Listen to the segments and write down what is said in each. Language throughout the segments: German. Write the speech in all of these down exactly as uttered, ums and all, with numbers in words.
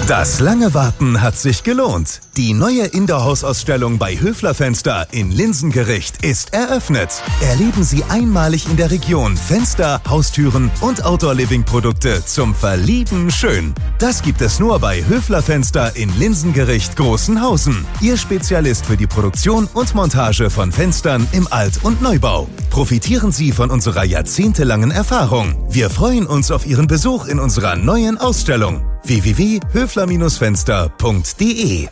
Das lange Warten hat sich gelohnt. Die neue Indoor-Hausausstellung bei Höfler Fenster in Linsengericht ist eröffnet. Erleben Sie einmalig in der Region Fenster, Haustüren und Outdoor-Living-Produkte zum Verlieben schön. Das gibt es nur bei Höfler Fenster in Linsengericht Großenhausen. Ihr Spezialist für die Produktion und Montage von Fenstern im Alt- und Neubau. Profitieren Sie von unserer jahrzehntelangen Erfahrung. Wir freuen uns auf Ihren Besuch in unserer neuen Ausstellung. w w w punkt höfler Fenster punkt d e.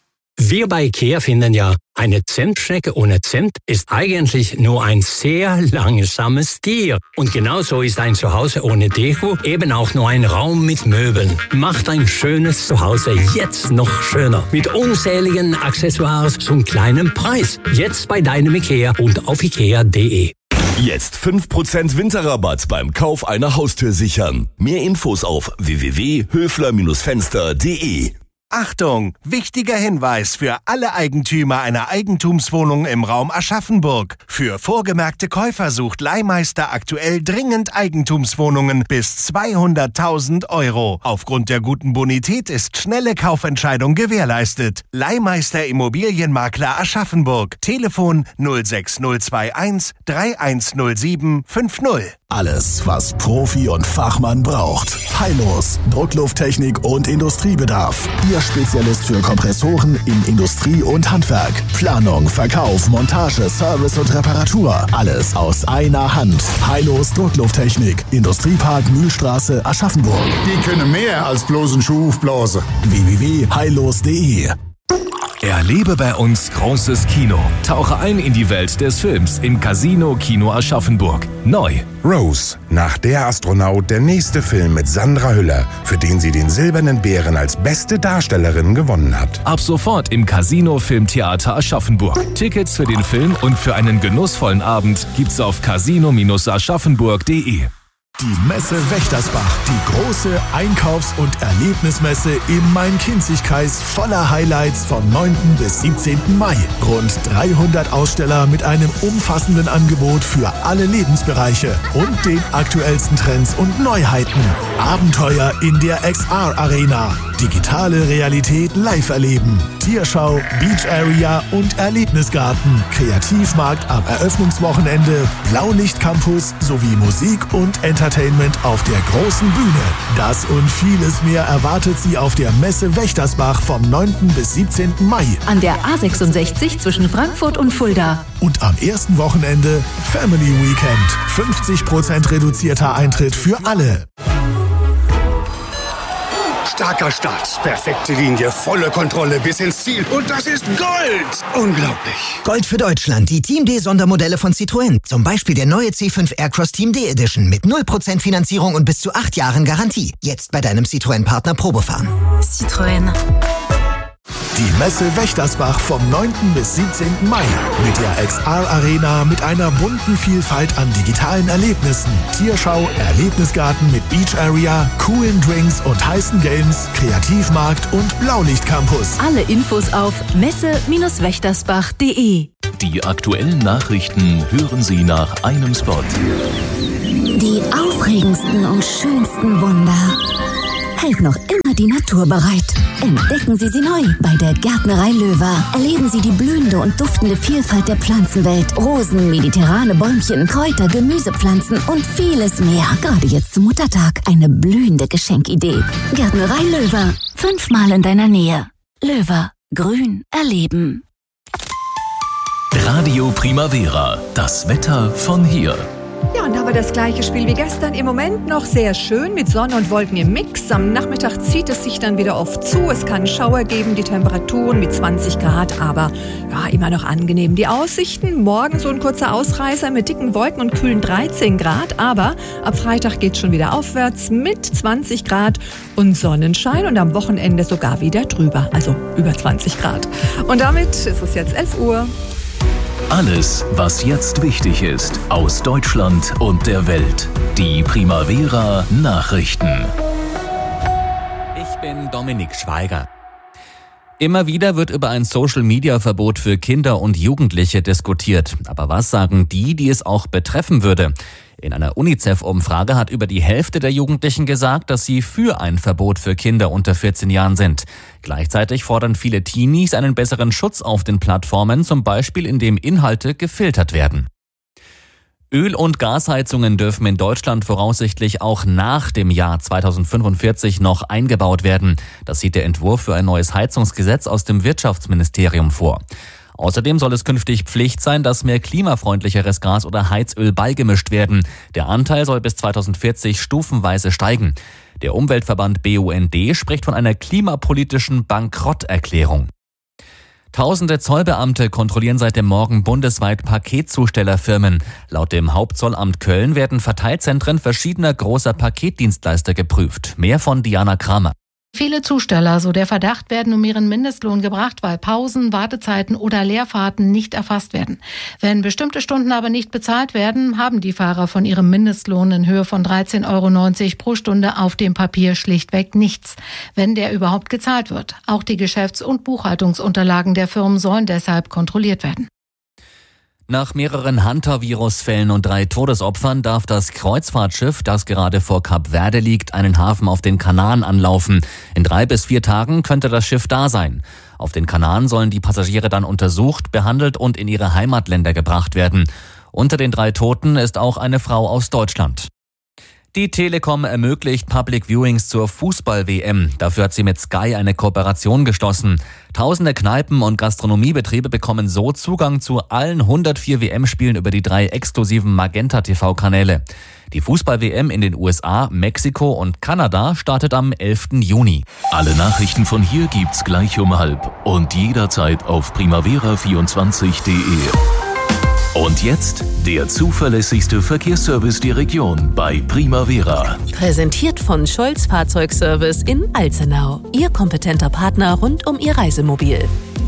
Wir bei IKEA finden ja, eine Zentschnecke ohne Zimt ist eigentlich nur ein sehr langsames Tier. Und genauso ist ein Zuhause ohne Deko eben auch nur ein Raum mit Möbeln. Macht ein schönes Zuhause jetzt noch schöner. Mit unzähligen Accessoires zum kleinen Preis. Jetzt bei deinem IKEA und auf ikea punkt d e. Jetzt fünf Prozent Winterrabatt beim Kauf einer Haustür sichern. Mehr Infos auf w w w punkt höfler Fenster punkt d e. Achtung! Wichtiger Hinweis für alle Eigentümer einer Eigentumswohnung im Raum Aschaffenburg. Für vorgemerkte Käufer sucht Leihmeister aktuell dringend Eigentumswohnungen bis zweihunderttausend Euro. Aufgrund der guten Bonität ist schnelle Kaufentscheidung gewährleistet. Leihmeister Immobilienmakler Aschaffenburg. Telefon null sechs null zwei eins drei eins null sieben fünf null. Alles, was Profi und Fachmann braucht. Heilos, Drucklufttechnik und Industriebedarf. Ihr Spezialist für Kompressoren in Industrie und Handwerk. Planung, Verkauf, Montage, Service und Reparatur. Alles aus einer Hand. Heilos Drucklufttechnik. Industriepark Mühlstraße, Aschaffenburg. Die können mehr als bloßen Schuh aufblasen. w w w punkt heilos punkt d e. Erlebe bei uns großes Kino. Tauche ein in die Welt des Films im Casino Kino Aschaffenburg. Neu. Rose, nach der Astronaut der nächste Film mit Sandra Hüller, für den sie den Silbernen Bären als beste Darstellerin gewonnen hat. Ab sofort im Casino Filmtheater Aschaffenburg. Tickets für den Film und für einen genussvollen Abend gibt's auf casino aschaffenburg punkt d e. Die Messe Wächtersbach, die große Einkaufs- und Erlebnismesse im Main-Kinzig-Kreis voller Highlights vom neunten bis siebzehnten Mai. Rund dreihundert Aussteller mit einem umfassenden Angebot für alle Lebensbereiche und den aktuellsten Trends und Neuheiten. Abenteuer in der X R-Arena, digitale Realität live erleben, Tierschau, Beach Area und Erlebnisgarten, Kreativmarkt am Eröffnungswochenende, Blaulicht-Campus sowie Musik und Entertainment auf der großen Bühne. Das und vieles mehr erwartet Sie auf der Messe Wächtersbach vom neunten bis siebzehnten Mai. An der A sechsundsechzig zwischen Frankfurt und Fulda. Und am ersten Wochenende Family Weekend. fünfzig Prozent reduzierter Eintritt für alle. Starker Start, perfekte Linie, volle Kontrolle bis ins Ziel. Und das ist Gold! Unglaublich. Gold für Deutschland, die Team D Sondermodelle von Citroën. Zum Beispiel der neue C fünf Aircross Team D Edition mit null Prozent Finanzierung und bis zu acht Jahren Garantie. Jetzt bei deinem Citroën-Partner Probefahren. Citroën. Die Messe Wächtersbach vom neunten bis siebzehnten Mai. Mit der X R-Arena mit einer bunten Vielfalt an digitalen Erlebnissen. Tierschau, Erlebnisgarten mit Beach Area, coolen Drinks und heißen Games, Kreativmarkt und Blaulicht-Campus. Alle Infos auf messe Wächtersbach punkt d e. Die aktuellen Nachrichten hören Sie nach einem Spot. Die aufregendsten und schönsten Wunder hält noch immer die Natur bereit. Entdecken Sie sie neu bei der Gärtnerei Löwer. Erleben Sie die blühende und duftende Vielfalt der Pflanzenwelt. Rosen, mediterrane Bäumchen, Kräuter, Gemüsepflanzen und vieles mehr. Gerade jetzt zum Muttertag eine blühende Geschenkidee. Gärtnerei Löwer. Fünfmal in deiner Nähe. Löwer. Grün erleben. Radio Primavera. Das Wetter von hier. Ja, und da haben wir das gleiche Spiel wie gestern. Im Moment noch sehr schön mit Sonne und Wolken im Mix. Am Nachmittag zieht es sich dann wieder oft zu. Es kann Schauer geben, die Temperaturen mit zwanzig Grad, aber ja, immer noch angenehm. Die Aussichten, morgen so ein kurzer Ausreißer mit dicken Wolken und kühlen dreizehn Grad. Aber ab Freitag geht es schon wieder aufwärts mit zwanzig Grad und Sonnenschein und am Wochenende sogar wieder drüber, also über zwanzig Grad. Und damit ist es jetzt elf Uhr. Alles, was jetzt wichtig ist, aus Deutschland und der Welt. Die Primavera Nachrichten. Ich bin Dominik Schweiger. Immer wieder wird über ein Social-Media-Verbot für Kinder und Jugendliche diskutiert. Aber was sagen die, die es auch betreffen würde? In einer UNICEF-Umfrage hat über die Hälfte der Jugendlichen gesagt, dass sie für ein Verbot für Kinder unter vierzehn Jahren sind. Gleichzeitig fordern viele Teenies einen besseren Schutz auf den Plattformen, zum Beispiel indem Inhalte gefiltert werden. Öl- und Gasheizungen dürfen in Deutschland voraussichtlich auch nach dem Jahr zweitausendfünfundvierzig noch eingebaut werden. Das sieht der Entwurf für ein neues Heizungsgesetz aus dem Wirtschaftsministerium vor. Außerdem soll es künftig Pflicht sein, dass mehr klimafreundlicheres Gas oder Heizöl beigemischt werden. Der Anteil soll bis zweitausendvierzig stufenweise steigen. Der Umweltverband B U N D spricht von einer klimapolitischen Bankrotterklärung. Tausende Zollbeamte kontrollieren seit dem Morgen bundesweit Paketzustellerfirmen. Laut dem Hauptzollamt Köln werden Verteilzentren verschiedener großer Paketdienstleister geprüft. Mehr von Diana Kramer. Viele Zusteller, so der Verdacht, werden um ihren Mindestlohn gebracht, weil Pausen, Wartezeiten oder Leerfahrten nicht erfasst werden. Wenn bestimmte Stunden aber nicht bezahlt werden, haben die Fahrer von ihrem Mindestlohn in Höhe von dreizehn Euro neunzig pro Stunde auf dem Papier schlichtweg nichts, wenn der überhaupt gezahlt wird. Auch die Geschäfts- und Buchhaltungsunterlagen der Firmen sollen deshalb kontrolliert werden. Nach mehreren Hunter-Virus-Fällen und drei Todesopfern darf das Kreuzfahrtschiff, das gerade vor Kap Verde liegt, einen Hafen auf den Kanaren anlaufen. In drei bis vier Tagen könnte das Schiff da sein. Auf den Kanaren sollen die Passagiere dann untersucht, behandelt und in ihre Heimatländer gebracht werden. Unter den drei Toten ist auch eine Frau aus Deutschland. Die Telekom ermöglicht Public Viewings zur Fußball-W M. Dafür hat sie mit Sky eine Kooperation geschlossen. Tausende Kneipen und Gastronomiebetriebe bekommen so Zugang zu allen hundertvier W M-Spielen über die drei exklusiven Magenta-T V-Kanäle. Die Fußball-W M in den U S A, Mexiko und Kanada startet am elften Juni. Alle Nachrichten von hier gibt's gleich um halb und jederzeit auf primavera vierundzwanzig punkt de. Und jetzt der zuverlässigste Verkehrsservice der Region bei Primavera. Präsentiert von Scholz Fahrzeugservice in Alzenau. Ihr kompetenter Partner rund um Ihr Reisemobil.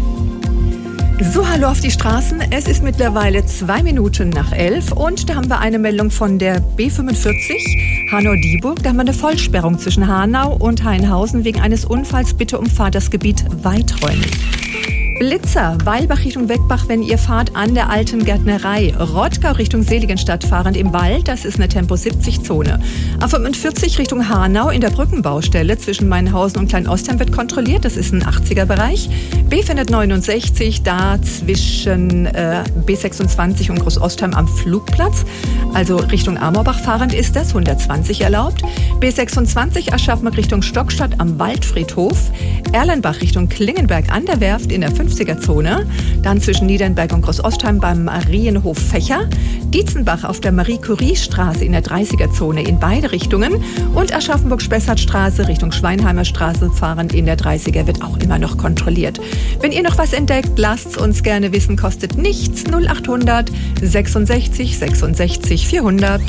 So, hallo auf die Straßen. Es ist mittlerweile zwei Minuten nach elf und da haben wir eine Meldung von der B fünfundvierzig Hanau-Dieburg. Da haben wir eine Vollsperrung zwischen Hanau und Hainhausen wegen eines Unfalls. Bitte umfahrt das Gebiet weiträumig. Blitzer, Weilbach Richtung Weckbach, wenn ihr fahrt an der alten Gärtnerei. Rottgau Richtung Seligenstadt fahrend im Wald, das ist eine Tempo siebzig Zone. A fünfundvierzig Richtung Hanau in der Brückenbaustelle zwischen Mainhausen und Kleinostheim wird kontrolliert, das ist ein achtziger Bereich. B vierhundertneunundsechzig, da zwischen äh, B sechsundzwanzig und Großostheim am Flugplatz, also Richtung Amorbach fahrend ist das, hundertzwanzig erlaubt. B sechsundzwanzig Aschaffenburg Richtung Stockstadt am Waldfriedhof. Erlenbach Richtung Klingenberg an der Werft in der fünfziger Zone, dann zwischen Niedernberg und Großostheim beim Marienhof Fächer, Dietzenbach auf der Marie-Curie-Straße in der dreißiger Zone in beide Richtungen und Aschaffenburg-Spessartstraße Richtung Schweinheimer Straße fahrend in der dreißiger wird auch immer noch kontrolliert. Wenn ihr noch was entdeckt, lasst uns gerne wissen, kostet nichts. null achthundert sechsundsechzig sechsundsechzig vierhundert.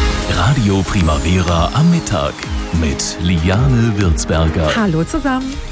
Radio Primavera am Mittag mit Liane Würzberger. Hallo zusammen.